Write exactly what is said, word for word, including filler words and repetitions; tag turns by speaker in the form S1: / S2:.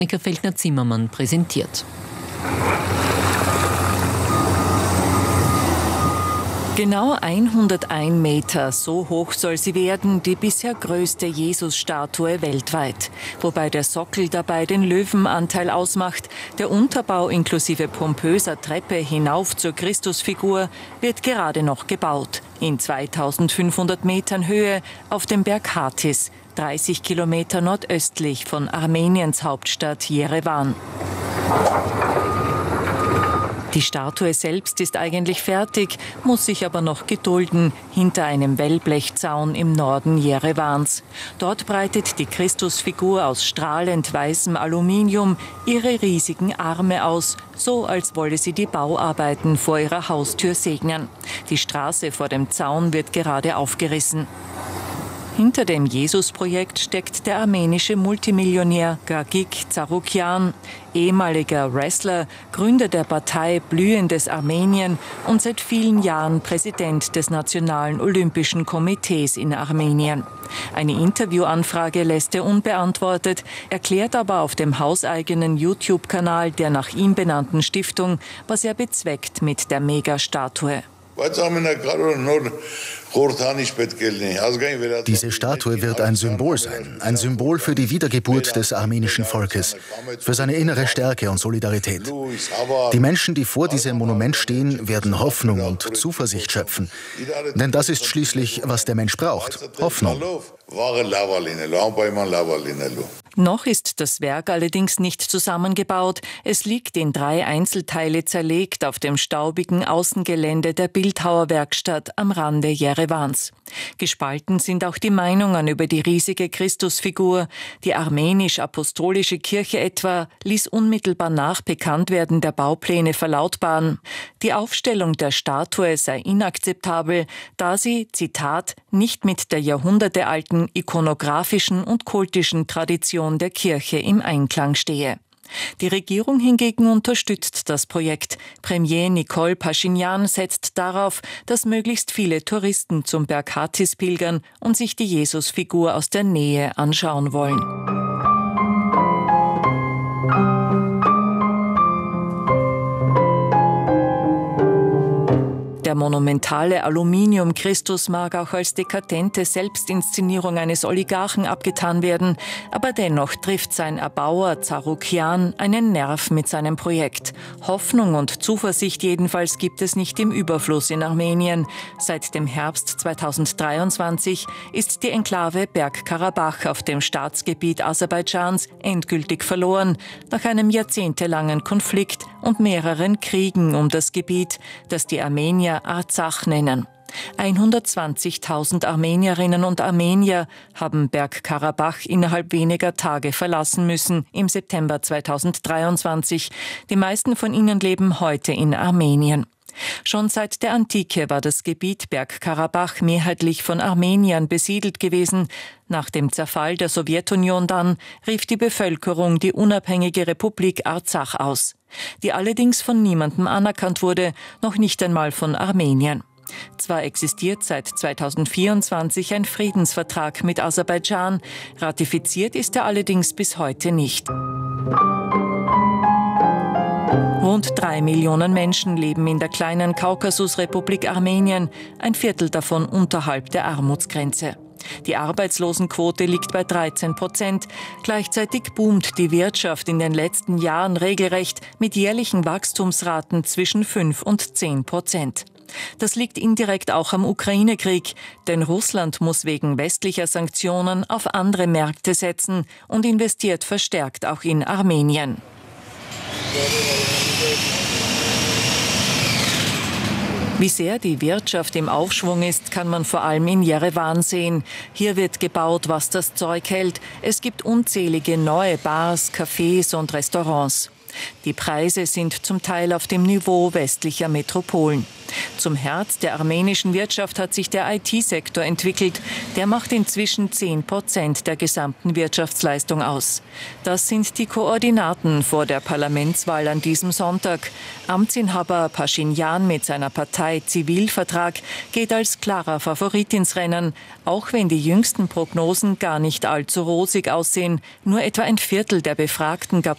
S1: Annika Feldner-Zimmermann präsentiert.
S2: Genau hunderteins Meter, so hoch soll sie werden, die bisher größte Jesus-Statue weltweit. Wobei der Sockel dabei den Löwenanteil ausmacht. Der Unterbau inklusive pompöser Treppe hinauf zur Christusfigur wird gerade noch gebaut. In zweitausendfünfhundert Metern Höhe auf dem Berg Hatis, dreißig Kilometer nordöstlich von Armeniens Hauptstadt Jerewan. Die Statue selbst ist eigentlich fertig, muss sich aber noch gedulden, hinter einem Wellblechzaun im Norden Jerewans. Dort breitet die Christusfigur aus strahlend weißem Aluminium ihre riesigen Arme aus, so als wolle sie die Bauarbeiten vor ihrer Haustür segnen. Die Straße vor dem Zaun wird gerade aufgerissen. Hinter dem Jesus-Projekt steckt der armenische Multimillionär Gagik Tsarukyan, ehemaliger Wrestler, Gründer der Partei Blühendes Armenien und seit vielen Jahren Präsident des Nationalen Olympischen Komitees in Armenien. Eine Interviewanfrage lässt er unbeantwortet, erklärt aber auf dem hauseigenen YouTube-Kanal der nach ihm benannten Stiftung, was er bezweckt mit der Megastatue.
S3: Diese Statue wird ein Symbol sein, ein Symbol für die Wiedergeburt des armenischen Volkes, für seine innere Stärke und Solidarität. Die Menschen, die vor diesem Monument stehen, werden Hoffnung und Zuversicht schöpfen. Denn das ist schließlich, was der Mensch braucht, Hoffnung.
S2: Noch ist das Werk allerdings nicht zusammengebaut. Es liegt in drei Einzelteile zerlegt auf dem staubigen Außengelände der Bildhauerwerkstatt am Rande Jerewans. Gespalten sind auch die Meinungen über die riesige Christusfigur. Die armenisch-apostolische Kirche etwa ließ unmittelbar nach Bekanntwerden der Baupläne verlautbaren, die Aufstellung der Statue sei inakzeptabel, da sie, Zitat, nicht mit der jahrhundertealten ikonografischen und kultischen Tradition der Kirche im Einklang stehe. Die Regierung hingegen unterstützt das Projekt. Premier Nikol Paschinjan setzt darauf, dass möglichst viele Touristen zum Berg Hatis pilgern und sich die Jesusfigur aus der Nähe anschauen wollen. Der monumentale Aluminium-Christus mag auch als dekadente Selbstinszenierung eines Oligarchen abgetan werden, aber dennoch trifft sein Erbauer Tsarukyan einen Nerv mit seinem Projekt. Hoffnung und Zuversicht jedenfalls gibt es nicht im Überfluss in Armenien. Seit dem Herbst zweitausenddreiundzwanzig ist die Enklave Bergkarabach auf dem Staatsgebiet Aserbaidschans endgültig verloren, nach einem jahrzehntelangen Konflikt und mehreren Kriegen um das Gebiet, das die Armenier Arzach nennen. hundertzwanzigtausend Armenierinnen und Armenier haben Bergkarabach innerhalb weniger Tage verlassen müssen im September zweitausenddreiundzwanzig. Die meisten von ihnen leben heute in Armenien. Schon seit der Antike war das Gebiet Bergkarabach mehrheitlich von Armeniern besiedelt gewesen. Nach dem Zerfall der Sowjetunion dann rief die Bevölkerung die unabhängige Republik Arzach aus, die allerdings von niemandem anerkannt wurde, noch nicht einmal von Armenien. Zwar existiert seit zweitausendvierundzwanzig ein Friedensvertrag mit Aserbaidschan, ratifiziert ist er allerdings bis heute nicht. Rund drei Millionen Menschen leben in der kleinen Kaukasusrepublik Armenien, ein Viertel davon unterhalb der Armutsgrenze. Die Arbeitslosenquote liegt bei dreizehn Prozent. Gleichzeitig boomt die Wirtschaft in den letzten Jahren regelrecht mit jährlichen Wachstumsraten zwischen fünf und zehn Prozent. Das liegt indirekt auch am Ukraine-Krieg, denn Russland muss wegen westlicher Sanktionen auf andere Märkte setzen und investiert verstärkt auch in Armenien. Wie sehr die Wirtschaft im Aufschwung ist, kann man vor allem in Jerewan sehen. Hier wird gebaut, was das Zeug hält. Es gibt unzählige neue Bars, Cafés und Restaurants. Die Preise sind zum Teil auf dem Niveau westlicher Metropolen. Zum Herz der armenischen Wirtschaft hat sich der I T-Sektor entwickelt. Der macht inzwischen zehn Prozent der gesamten Wirtschaftsleistung aus. Das sind die Koordinaten vor der Parlamentswahl an diesem Sonntag. Amtsinhaber Paschinjan mit seiner Partei Zivilvertrag geht als klarer Favorit ins Rennen, auch wenn die jüngsten Prognosen gar nicht allzu rosig aussehen. Nur etwa ein Viertel der Befragten gab